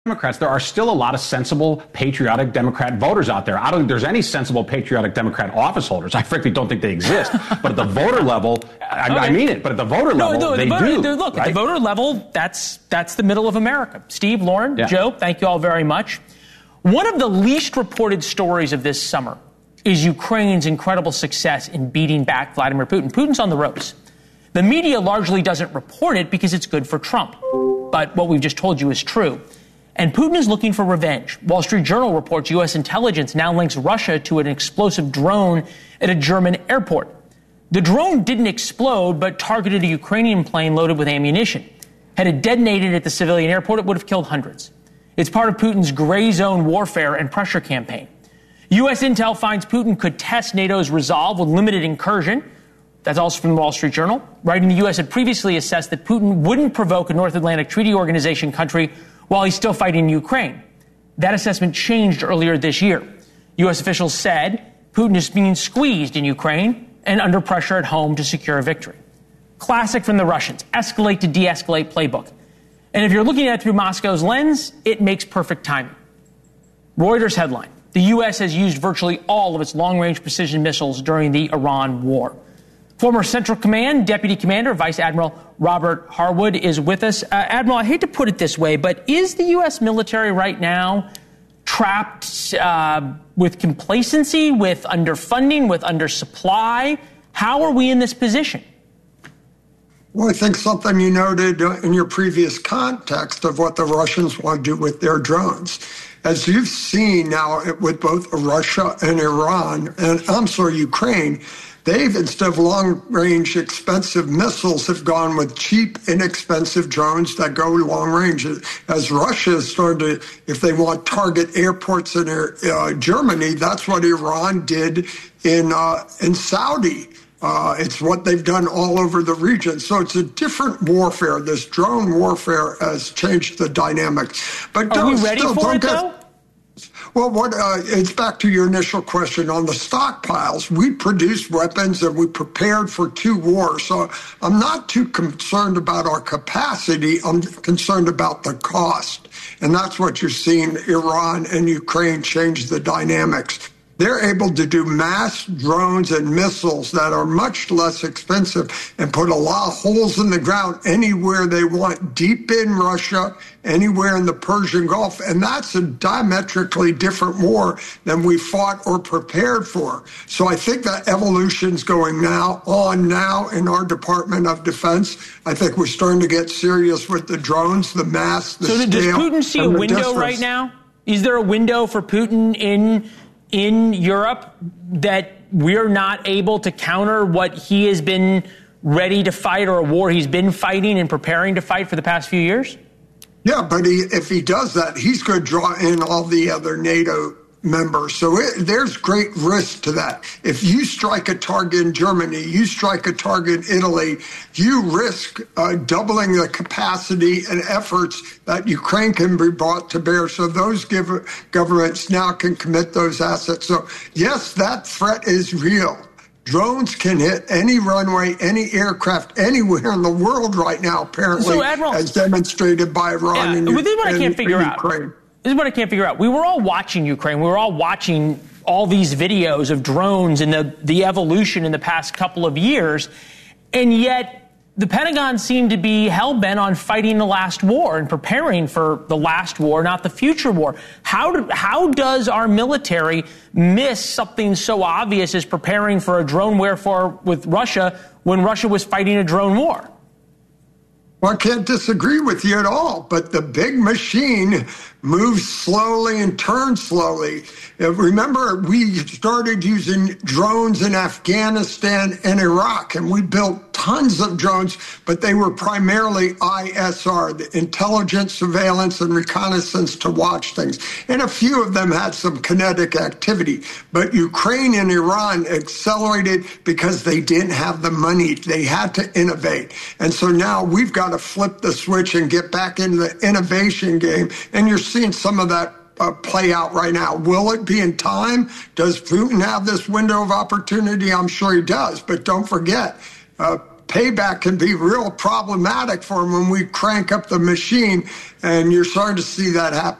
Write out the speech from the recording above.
Democrats, there are still a lot of sensible, patriotic Democrat voters out there. I don't think there's any sensible, patriotic Democrat office holders. I frankly don't think they exist. But at the voter level, I mean it, but at the voter level, they do. Look, right? At the voter level, that's the middle of America. Steve, Lauren, Joe, thank you all very much. One of the least reported stories of this summer is Ukraine's incredible success in beating back Vladimir Putin. Putin's on the ropes. The media largely doesn't report it because it's good for Trump. But what we've just told you is true. And Putin is looking for revenge. Wall Street Journal reports U.S. intelligence now links Russia to an explosive drone at a German airport. The drone didn't explode, but targeted a Ukrainian plane loaded with ammunition. Had it detonated at the civilian airport, it would have killed hundreds. It's part of Putin's gray zone warfare and pressure campaign. U.S. intel finds Putin could test NATO's resolve with limited incursion. That's also from the Wall Street Journal. Writing the U.S. had previously assessed that Putin wouldn't provoke a North Atlantic Treaty Organization country while he's still fighting Ukraine. That assessment changed earlier this year. U.S. officials said Putin is being squeezed in Ukraine and under pressure at home to secure a victory. Classic from the Russians, escalate to de-escalate playbook. And if you're looking at it through Moscow's lens, it makes perfect timing. Reuters headline, the U.S. has used virtually all of its long-range precision missiles during the Iran war. Former Central Command Deputy Commander Vice Admiral Robert Harwood is with us. Admiral, I hate to put it this way, but is the U.S. military right now trapped with complacency, with underfunding, with undersupply? How are we in this position? Well, I think something you noted in your previous context of what the Russians want to do with their drones. As you've seen now with both Russia and Ukraine, they've, instead of long-range expensive missiles, have gone with cheap, inexpensive drones that go long range. As Russia is starting to, if they want target airports in Germany, that's what Iran did in Saudi. It's what they've done all over the region. So it's a different warfare. This drone warfare has changed the dynamics. But are we ready for it, though? Well, it's back to your initial question on the stockpiles. We produced weapons and we prepared for 2 wars. So I'm not too concerned about our capacity. I'm concerned about the cost. And that's what you're seeing Iran and Ukraine change the dynamics. They're able to do mass drones and missiles that are much less expensive and put a lot of holes in the ground anywhere they want, deep in Russia, anywhere in the Persian Gulf. And that's a diametrically different war than we fought or prepared for. So I think that evolution's going now in our Department of Defense. I think we're starting to get serious with the drones, the mass, the scale. So does Putin see a window right now? Is there a window for Putin in Europe that we're not able to counter what he has been ready to fight, or a war he's been fighting and preparing to fight for the past few years? Yeah, but if he does that, he's going to draw in all the other NATO members. So there's great risk to that. If you strike a target in Germany, you strike a target in Italy, you risk doubling the capacity and efforts that Ukraine can be brought to bear. So those governments now can commit those assets. So yes, that threat is real. Drones can hit any runway, any aircraft, anywhere in the world right now, apparently, so, Admiral, as demonstrated by Iran and Ukraine. This is what I can't figure out. We were all watching Ukraine. We were all watching all these videos of drones and the evolution in the past couple of years. And yet the Pentagon seemed to be hell-bent on fighting the last war and preparing for the last war, not the future war. How does our military miss something so obvious as preparing for a drone warfare with Russia when Russia was fighting a drone war? Well, I can't disagree with you at all, but the big machine moves slowly and turns slowly. Remember, we started using drones in Afghanistan and Iraq, and we built tons of drones, but they were primarily ISR, the intelligence, surveillance, and reconnaissance to watch things. And a few of them had some kinetic activity. But Ukraine and Iran accelerated because they didn't have the money. They had to innovate. And so now we've got to flip the switch and get back into the innovation game. And you're seeing some of that play out right now. Will it be in time? Does Putin have this window of opportunity? I'm sure he does. But don't forget, payback can be real problematic for them when we crank up the machine, and you're starting to see that happen.